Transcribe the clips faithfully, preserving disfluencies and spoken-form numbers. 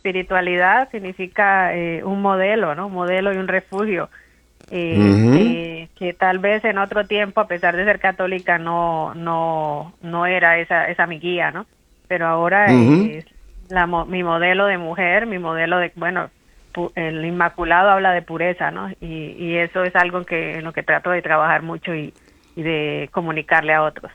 espiritualidad significa eh, un modelo, ¿no? Un modelo y un refugio. Eh, Ujú. eh, que tal vez en otro tiempo, a pesar de ser católica, no no no era esa esa mi guía, ¿no? Pero ahora Ujú. eh, es la mo- mi modelo de mujer, mi modelo de, bueno, pu- el Inmaculado habla de pureza, ¿no? Y, y eso es algo que en lo que trato de trabajar mucho y, y de comunicarle a otros.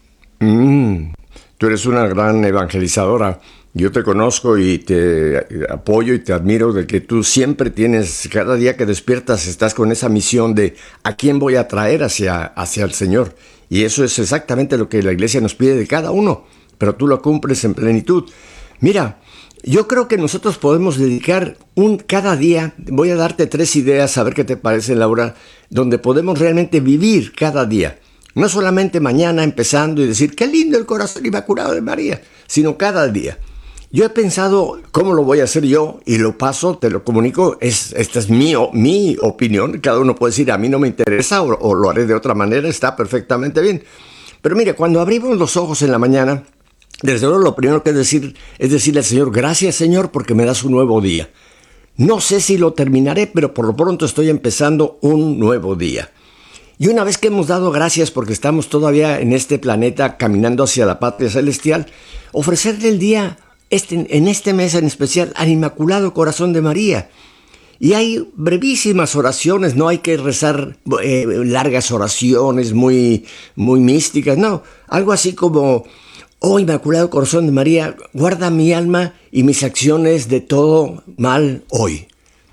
Mm, Tú eres una gran evangelizadora. Yo te conozco y te apoyo y te admiro de que tú siempre tienes, cada día que despiertas, estás con esa misión de a quién voy a traer hacia, hacia el Señor. Y eso es exactamente lo que la iglesia nos pide de cada uno, pero tú lo cumples en plenitud. Mira, yo creo que nosotros podemos dedicar un cada día, voy a darte tres ideas, a ver qué te parece, Laura, donde podemos realmente vivir cada día. No solamente mañana empezando y decir, qué lindo el corazón inmaculado de María, sino cada día. Yo he pensado cómo lo voy a hacer yo y lo paso, te lo comunico, es, esta es mi, mi opinión, cada uno puede decir, a mí no me interesa o, o lo haré de otra manera, está perfectamente bien. Pero mire, cuando abrimos los ojos en la mañana, desde luego lo primero que es decir es decirle al Señor, gracias Señor porque me das un nuevo día. No sé si lo terminaré, pero por lo pronto estoy empezando un nuevo día. Y una vez que hemos dado gracias porque estamos todavía en este planeta caminando hacia la patria celestial, ofrecerle el día este, en este mes en especial al Inmaculado Corazón de María. Y hay brevísimas oraciones, no hay que rezar eh, largas oraciones muy, muy místicas, no, algo así como, oh Inmaculado Corazón de María, guarda mi alma y mis acciones de todo mal hoy.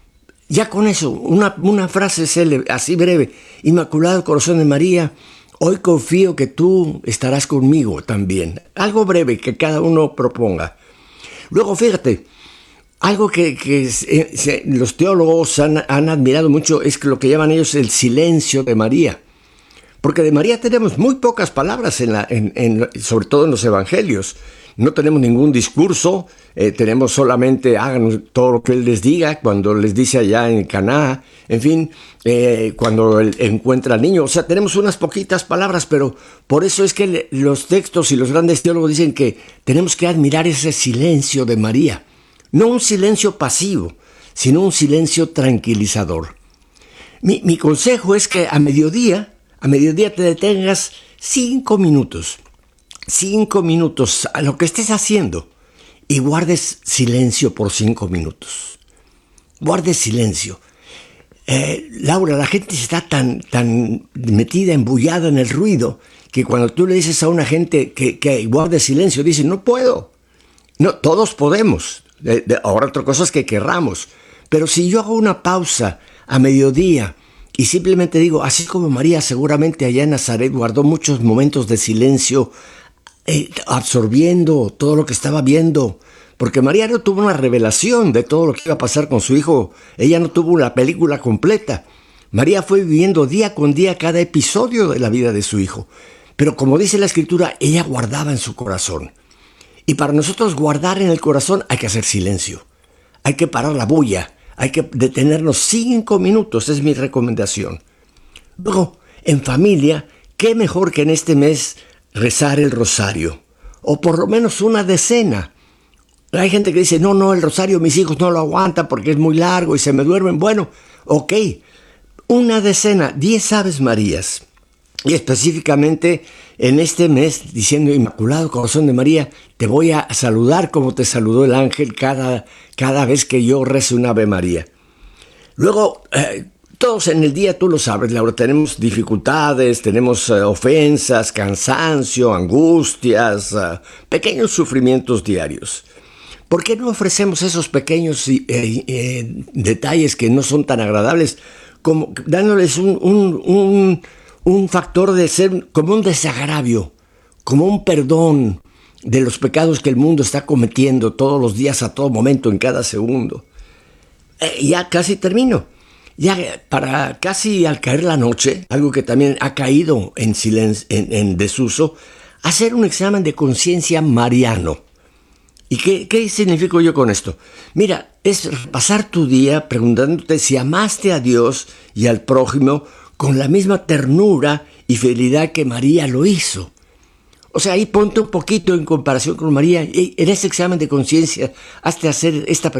Ya con eso, una, una frase célebre, así breve, Inmaculado Corazón de María, hoy confío que tú estarás conmigo también. Algo breve que cada uno proponga. Luego, fíjate, algo que, que se, se, los teólogos han, han admirado mucho es que lo que llaman ellos el silencio de María. Porque de María tenemos muy pocas palabras, en la, en, en, sobre todo en los evangelios. No tenemos ningún discurso, eh, tenemos solamente hagan todo lo que Él les diga, cuando les dice allá en Caná, en fin, eh, cuando Él encuentra al niño. O sea, tenemos unas poquitas palabras, pero por eso es que le, los textos y los grandes teólogos dicen que tenemos que admirar ese silencio de María. No un silencio pasivo, sino un silencio tranquilizador. Mi, mi consejo es que a mediodía, a mediodía te detengas cinco minutos, cinco minutos a lo que estés haciendo y guardes silencio por cinco minutos. Guardes silencio. Eh, Laura, la gente está tan, tan metida, embullada en el ruido, que cuando tú le dices a una gente que, que guarde silencio, dice, no puedo. No, todos podemos. De, de, ahora otra cosa es que querramos. Pero si yo hago una pausa a mediodía y simplemente digo, así como María seguramente allá en Nazaret guardó muchos momentos de silencio, eh, absorbiendo todo lo que estaba viendo, porque María no tuvo una revelación de todo lo que iba a pasar con su hijo, ella no tuvo una película completa. María fue viviendo día con día cada episodio de la vida de su hijo, pero como dice la Escritura, ella guardaba en su corazón. Y para nosotros guardar en el corazón hay que hacer silencio, hay que parar la bulla, hay que detenernos cinco minutos, es mi recomendación. Luego, en familia, qué mejor que en este mes rezar el rosario, o por lo menos una decena. Hay gente que dice, no, no, el rosario mis hijos no lo aguantan porque es muy largo y se me duermen. Bueno, ok, una decena, diez Aves Marías. Y específicamente en este mes, diciendo Inmaculado Corazón de María, te voy a saludar como te saludó el ángel cada, cada vez que yo rece un Ave María. Luego, eh, todos en el día, tú lo sabes, Laura, tenemos dificultades, tenemos eh, ofensas, cansancio, angustias, eh, pequeños sufrimientos diarios. ¿Por qué no ofrecemos esos pequeños eh, eh, detalles que no son tan agradables, como dándoles un, un, un, un factor de ser como un desagravio, como un perdón de los pecados que el mundo está cometiendo todos los días, a todo momento, en cada segundo? Eh, ya casi termino. Ya para casi al caer la noche, algo que también ha caído en, silencio, en, en desuso, hacer un examen de conciencia mariano. ¿Y qué, qué significo yo con esto? Mira, es pasar tu día preguntándote si amaste a Dios y al prójimo con la misma ternura y fidelidad que María lo hizo. O sea, ahí ponte un poquito en comparación con María. En ese examen de conciencia, hazte hacer esta